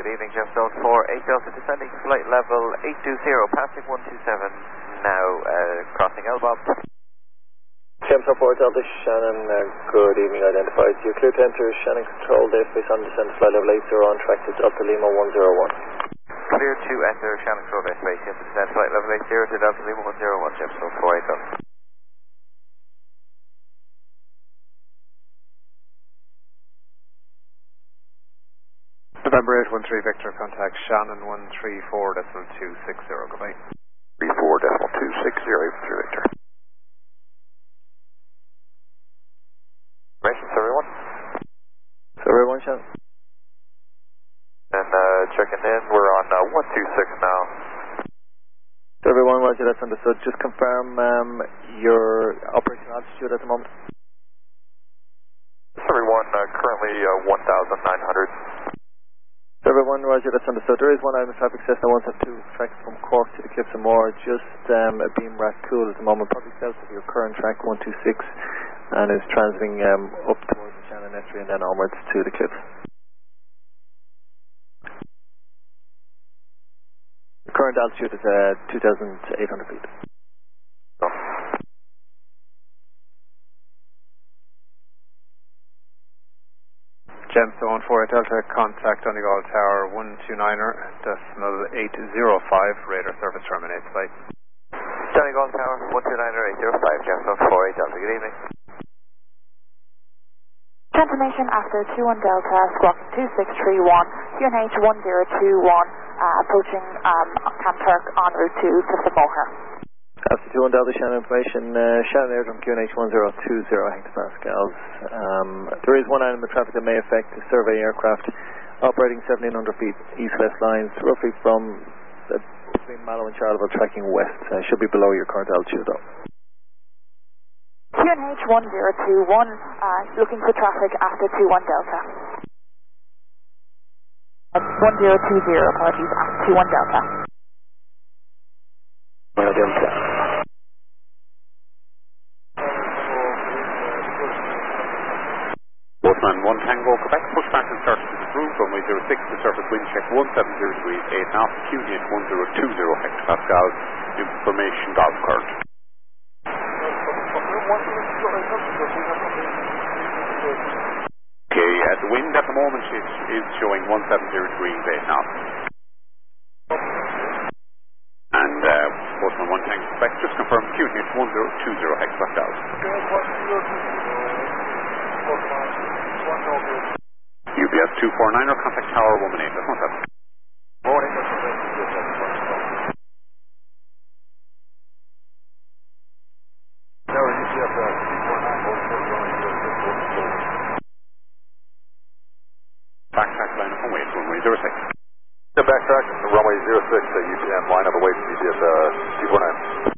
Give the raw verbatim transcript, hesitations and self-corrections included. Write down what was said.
good evening, Jeff Stone four eight Delta, descending flight level eight two zero, passing one two seven, now uh, crossing Elbob. Jeffstone four Delta, Shannon, uh, good evening, identified. You clear to enter Shannon Control, database on descent flight level eight zero, on track to Delta Lima one zero one. Clear to enter Shannon Control, database, yes, descent flight level eight zero to Delta Lima one zero one, Jeffstone four eight Delta. November eight one three Victor, contact Shannon one three four decimal two six zero, goodbye. three four decimal two six zero, three Victor. Congratulations, everyone. So everyone, Shannon. And uh, checking in, we're on uh, one two six now. So everyone, roger, that's understood. Just confirm um, your operational altitude at the moment. So everyone, uh, currently uh, one thousand nine hundred. So everyone, roger, that's understood. There is one item of traffic Cessna one seven two tracking from Cork to the Cliffs and Moor, just um, being rat cool at the moment, probably south of your current track one two six, and is transiting um, up towards the Shannon Estuary and then onwards to the Cliffs. The current altitude is uh, two thousand eight hundred feet. Oh. Gemstone four eight Delta, contact Donegal Tower one two niner, decimal eight zero five, radar service terminates, flight. Donegal Tower one two niner eight zero five, Gemstone four eight Delta, good evening. Confirmation after two one Delta, squawk two six three one, Q N H one zero two one, uh, approaching um, Kanturk en route to Cliffs and Moher. After two one Delta, Shannon information, uh, Shannon Aerodrome Q N H one zero two zero hectopascals. Um, there is one item of traffic that may affect the survey aircraft operating seventeen hundred feet east-west lines, roughly from uh, between Mallow and Charleville, tracking west. Uh, should be below your current altitude though. Q N H one zero two one, uh, looking for traffic after two one Delta. Uh, one zero two zero, apologies, after two one Delta. Uh, Delta. Boatman one Tango, Quebec, push back and start to the groove, runway zero six to surface wind check one seven zero degrees, eight and a half, Q N H one zero two zero hectopascals, information golf current. Okay, uh, the wind at the moment is, is showing one seven zero degrees, eight and a half. And uh, Boatman one Tango, Quebec, just confirm Q N H one zero two zero hectopascals. U B S two four niner, contact Tower one one eight, that's one seven. Morning. Backtrack line up and wait, runway zero six. Backtrack, runway zero six, uh, U T M, line up and wait, U B S uh, two four nine.